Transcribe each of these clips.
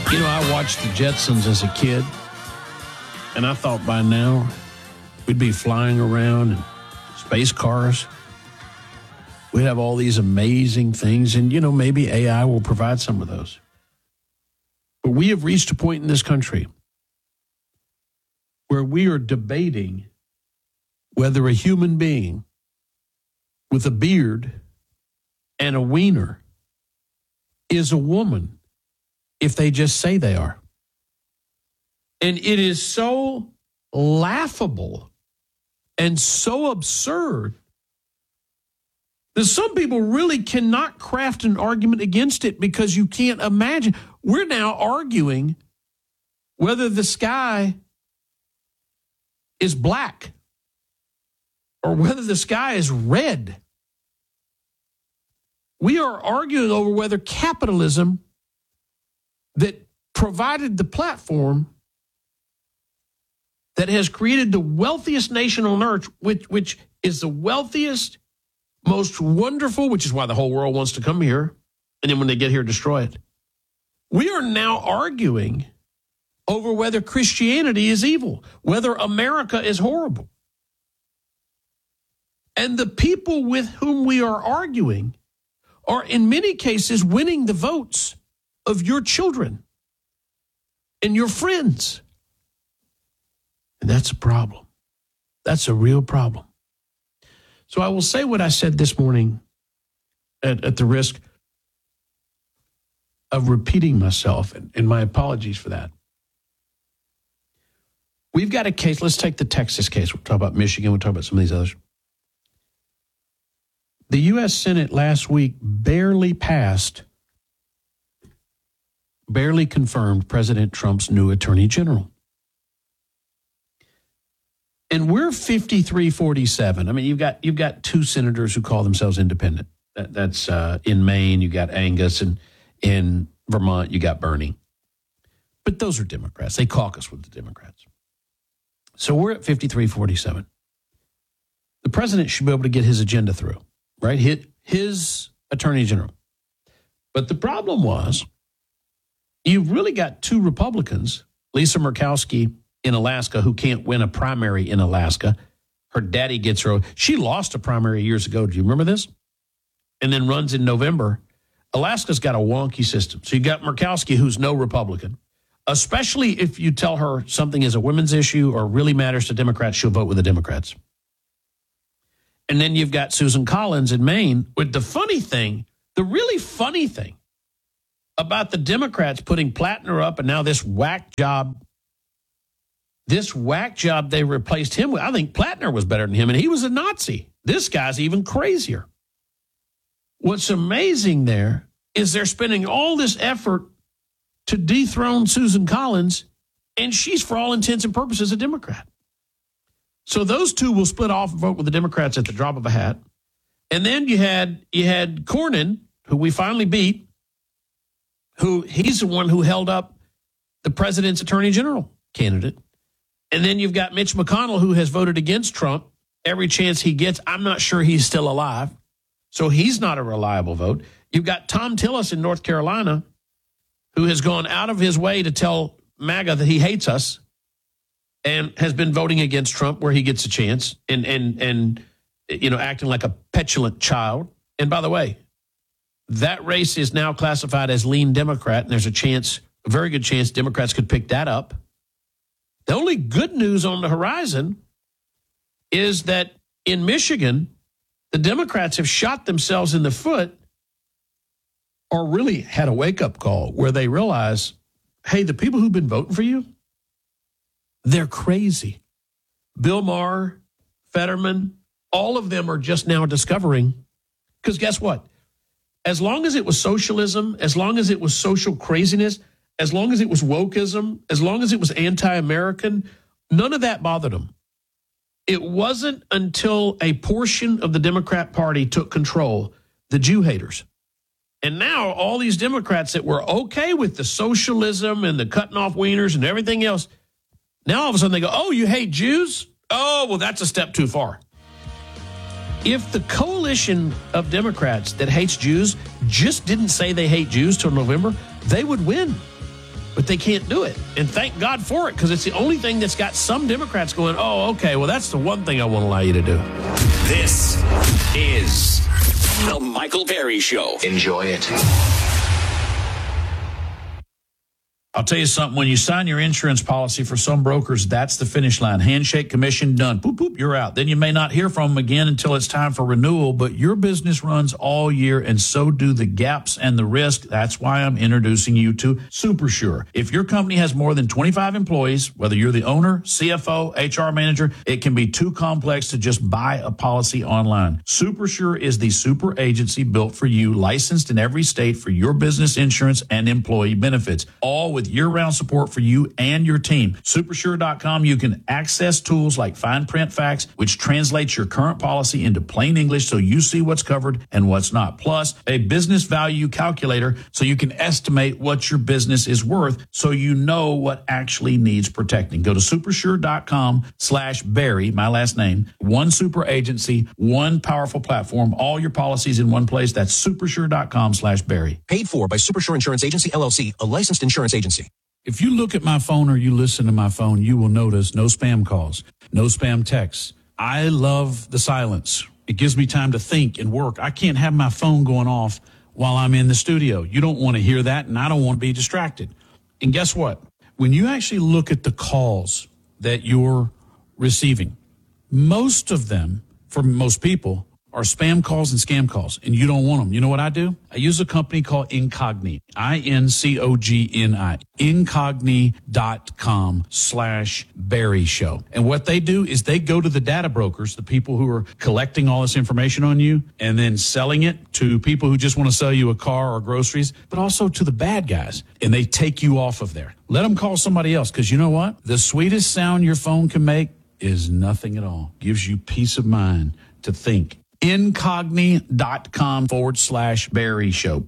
You know, I watched the Jetsons as a kid, and I thought by now we'd be flying around in space cars. We'd have all these amazing things, and, you know, maybe AI will provide some of those. But we have reached a point in this country where we are debating whether a human being with a beard and a wiener is a woman if they just say they are. And it is so laughable and so absurd that some people really cannot craft an argument against it because you can't imagine. We're now arguing whether the sky is black or whether the sky is red. We are arguing over whether capitalism that provided the platform that has created the wealthiest nation on earth, which is the wealthiest, most wonderful, which is why the whole world wants to come here, and then when they get here, destroy it. We are now arguing over whether Christianity is evil, whether America is horrible. And the people with whom we are arguing are, in many cases, winning the votes of your children and your friends. And that's a problem. That's a real problem. So I will say what I said this morning at the risk of repeating myself, and my apologies for that. We've got a case. Let's take the Texas case. We'll talk about Michigan. We'll talk about some of these others. The U.S. Senate last week barely confirmed President Trump's new attorney general. And we're 53-47. I mean, you've got two senators who call themselves independent. That's in Maine, you got Angus, and in Vermont, you got Bernie. But those are Democrats. They caucus with the Democrats. So we're at 53-47. The president should be able to get his agenda through, right? Hit his attorney general. But the problem was, you've really got two Republicans, Lisa Murkowski in Alaska, who can't win a primary in Alaska. Her daddy gets her. She lost a primary years ago. Do you remember this? And then runs in November. Alaska's got a wonky system. So you got Murkowski, who's no Republican. Especially if you tell her something is a women's issue or really matters to Democrats, she'll vote with the Democrats. And then you've got Susan Collins in Maine. With the really funny thing about the Democrats putting Plattner up and now this whack job they replaced him with. I think Plattner was better than him, and he was a Nazi. This guy's even crazier. What's amazing there is they're spending all this effort to dethrone Susan Collins, and she's, for all intents and purposes, a Democrat. So those two will split off and vote with the Democrats at the drop of a hat. And then you had Cornyn, who we finally beat, he's the one who held up the president's attorney general candidate. And then you've got Mitch McConnell, who has voted against Trump every chance he gets. I'm not sure he's still alive, so he's not a reliable vote. You've got Tom Tillis in North Carolina, who has gone out of his way to tell MAGA that he hates us and has been voting against Trump where he gets a chance and you know, acting like a petulant child. And by the way, that race is now classified as lean Democrat, and there's a very good chance Democrats could pick that up. The only good news on the horizon is that in Michigan, the Democrats have shot themselves in the foot or really had a wake-up call where they realize, hey, the people who've been voting for you, they're crazy. Bill Maher, Fetterman, all of them are just now discovering, because guess what? As long as it was socialism, as long as it was social craziness, as long as it was wokeism, as long as it was anti-American, none of that bothered them. It wasn't until a portion of the Democrat Party took control, the Jew haters. And now all these Democrats that were okay with the socialism and the cutting off wieners and everything else, now all of a sudden they go, oh, you hate Jews? Oh, well, that's a step too far. If the coalition of Democrats that hates Jews just didn't say they hate Jews till November, they would win. but they can't do it. And thank God for it, because it's the only thing that's got some Democrats going, oh, okay, well, that's the one thing I won't allow you to do. This is The Michael Berry Show. Enjoy it. I'll tell you something. When you sign your insurance policy for some brokers, that's the finish line. Handshake, commission, done. Boop, boop, you're out. Then you may not hear from them again until it's time for renewal, but your business runs all year, and so do the gaps and the risk. That's why I'm introducing you to SuperSure. If your company has more than 25 employees, whether you're the owner, CFO, HR manager, it can be too complex to just buy a policy online. SuperSure is the super agency built for you, licensed in every state for your business insurance and employee benefits, all with year-round support for you and your team. Supersure.com, you can access tools like Fine Print Facts, which translates your current policy into plain English so you see what's covered and what's not. Plus, a business value calculator so you can estimate what your business is worth so you know what actually needs protecting. Go to supersure.com/Barry, my last name, one super agency, one powerful platform, all your policies in one place. That's supersure.com/Barry. Paid for by Supersure Insurance Agency, LLC, a licensed insurance agency. If you look at my phone or you listen to my phone, you will notice no spam calls, no spam texts. I love the silence. It gives me time to think and work. I can't have my phone going off while I'm in the studio. You don't want to hear that, and I don't want to be distracted. And guess what? When you actually look at the calls that you're receiving, most of them, for most people, are spam calls and scam calls, and you don't want them. You know what I do? I use a company called Incogni, INCOGNI, Incogni.com/Barry Show. And what they do is they go to the data brokers, the people who are collecting all this information on you, and then selling it to people who just want to sell you a car or groceries, but also to the bad guys, and they take you off of there. Let them call somebody else, because you know what? The sweetest sound your phone can make is nothing at all. Gives you peace of mind to think. Incogni.com/Barry Show.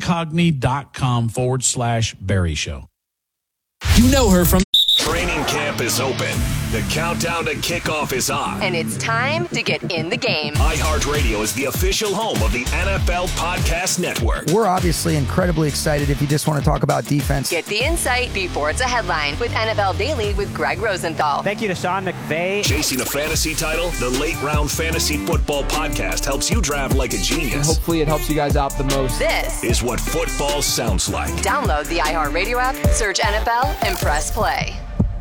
Incogni.com/Barry Show. You know her from... Training camp is open. The countdown to kickoff is on. And it's time to get in the game. iHeartRadio is the official home of the NFL Podcast Network. We're obviously incredibly excited if you just want to talk about defense. Get the insight before it's a headline with NFL Daily with Greg Rosenthal. Thank you to Sean McVay. Chasing a fantasy title, the Late Round Fantasy Football Podcast helps you draft like a genius. And hopefully it helps you guys out the most. This is what football sounds like. Download the iHeartRadio app, search NFL, and press play.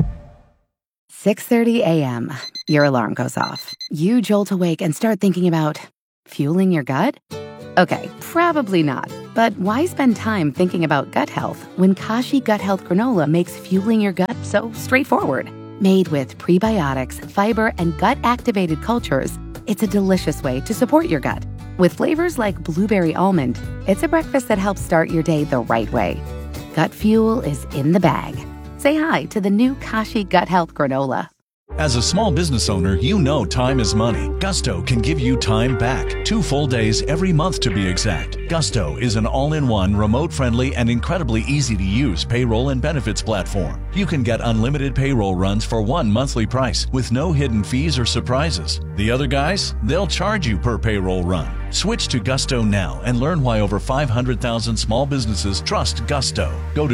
6:30 a.m. Your alarm goes off. You jolt awake and start thinking about fueling your gut? Okay, probably not. But why spend time thinking about gut health when Kashi Gut Health Granola makes fueling your gut so straightforward? Made with prebiotics, fiber, and gut-activated cultures, it's a delicious way to support your gut. With flavors like blueberry almond, it's a breakfast that helps start your day the right way. Gut fuel is in the bag. Say hi to the new Kashi Gut Health Granola. As a small business owner, you know time is money. Gusto can give you time back. 2 full days every month to be exact. Gusto is an all-in-one, remote-friendly, and incredibly easy-to-use payroll and benefits platform. You can get unlimited payroll runs for one monthly price with no hidden fees or surprises. The other guys, they'll charge you per payroll run. Switch to Gusto now and learn why over 500,000 small businesses trust Gusto. Go to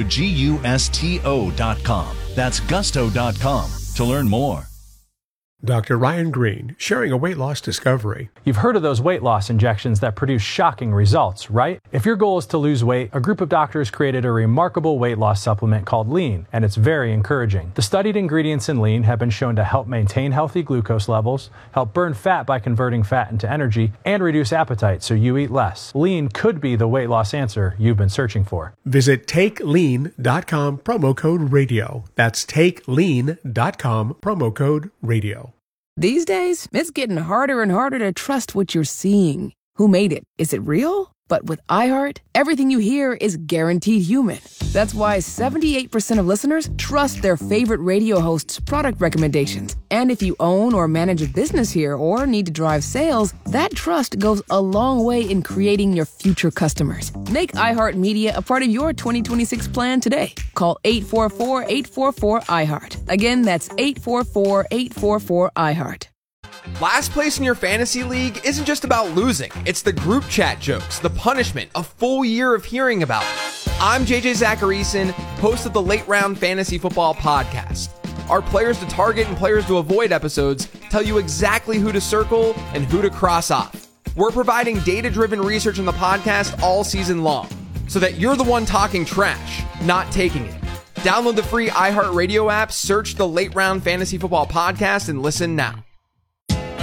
GUSTO.com. That's Gusto.com to learn more. Dr. Ryan Green, sharing a weight loss discovery. You've heard of those weight loss injections that produce shocking results, right? If your goal is to lose weight, a group of doctors created a remarkable weight loss supplement called Lean, and it's very encouraging. The studied ingredients in Lean have been shown to help maintain healthy glucose levels, help burn fat by converting fat into energy, and reduce appetite so you eat less. Lean could be the weight loss answer you've been searching for. Visit TakeLean.com, promo code radio. That's TakeLean.com, promo code radio. These days, it's getting harder and harder to trust what you're seeing. Who made it? Is it real? But with iHeart, everything you hear is guaranteed human. That's why 78% of listeners trust their favorite radio hosts' product recommendations. And if you own or manage a business here or need to drive sales, that trust goes a long way in creating your future customers. Make iHeartMedia a part of your 2026 plan today. Call 844-844-iHeart. Again, that's 844-844-iHeart. Last place in your fantasy league isn't just about losing. It's the group chat jokes, the punishment, a full year of hearing about it. I'm JJ Zacharyson, host of the Late Round Fantasy Football Podcast. Our players to target and players to avoid episodes tell you exactly who to circle and who to cross off. We're providing data-driven research on the podcast all season long, so that you're the one talking trash, not taking it. Download the free iHeartRadio app, search the Late Round Fantasy Football Podcast, and listen now.